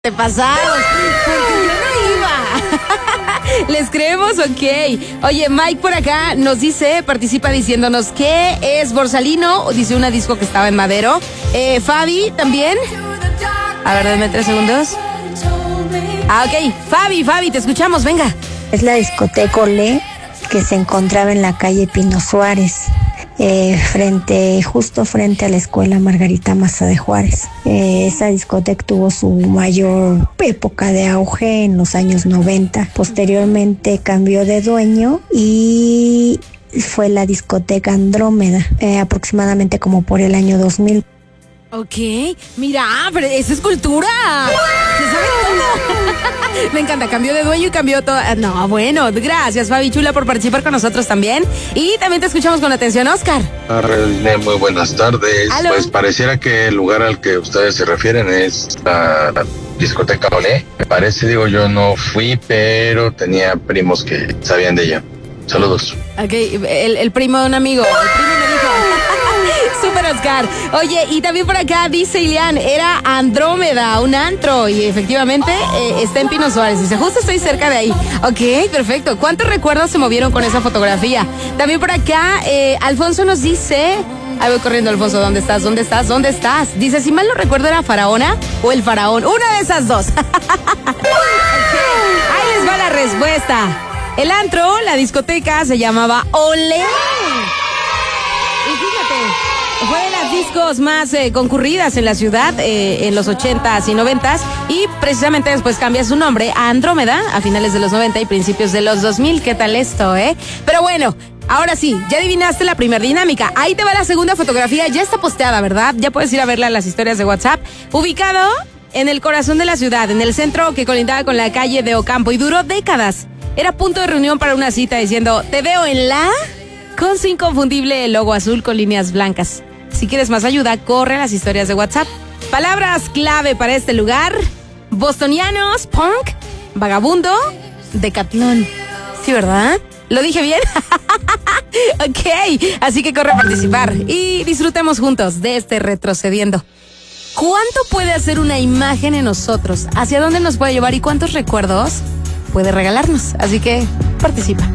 Te pasados, porque yo no iba. ¿Les creemos? Ok. Oye, Mike por acá nos dice, participa diciéndonos que es Borsalino, dice una disco que estaba en Madero. Fabi también. A ver, dame 3 segundos. Ok, Fabi, te escuchamos, venga. Es la discoteca Olé, que se encontraba en la calle Pino Suárez, justo frente a la escuela Margarita Maza de Juárez. Esa discoteca tuvo su mayor época de auge en los años 90. Posteriormente cambió de dueño y fue la discoteca Andrómeda, aproximadamente como por el año 2000. Ok, mira, pero eso es cultura. Se sabe todo. Me encanta, cambió de dueño y cambió todo. No, bueno, gracias Fabi Chula por participar con nosotros también. Y también te escuchamos con atención, Oscar. Muy buenas tardes. ¿Aló? Pues pareciera que el lugar al que ustedes se refieren es la discoteca Olé. Me parece, yo no fui, pero tenía primos que sabían de ella. Saludos. Ok, el primo de un amigo. El primo me dijo. Super Oscar. Oye, y también por acá dice Ilian, era Andrómeda, un antro, y efectivamente está en Pino Suárez. Dice, justo estoy cerca de ahí. Ok, perfecto. ¿Cuántos recuerdos se movieron con esa fotografía? También por acá, Alfonso nos dice, ahí voy corriendo, Alfonso, ¿dónde estás? ¿Dónde estás? ¿Dónde estás? Dice, si mal no recuerdo, ¿era Faraona o el Faraón? Una de esas dos. Okay, ahí les va la respuesta. El antro, la discoteca, se llamaba Olé. Y fíjate, fue de las discos más concurridas en la ciudad en los 80s y 90s, y precisamente después cambia su nombre a Andrómeda a finales de los 90 y principios de los 2000. ¿Qué tal esto, Pero bueno, ahora sí, ya adivinaste la primera dinámica. Ahí te va la segunda fotografía, ya está posteada, ¿verdad? Ya puedes ir a verla en las historias de WhatsApp. Ubicado en el corazón de la ciudad, en el centro que colindaba con la calle de Ocampo, y duró décadas. Era punto de reunión para una cita diciendo, te veo en la... con su inconfundible logo azul con líneas blancas. Si quieres más ayuda, corre a las historias de WhatsApp. Palabras clave para este lugar: bostonianos, punk, vagabundo, decatlón. ¿Sí, verdad? ¿Lo dije bien? Ok, así que corre a participar y disfrutemos juntos de este retrocediendo. ¿Cuánto puede hacer una imagen en nosotros? ¿Hacia dónde nos puede llevar y cuántos recuerdos puede regalarnos? Así que participa.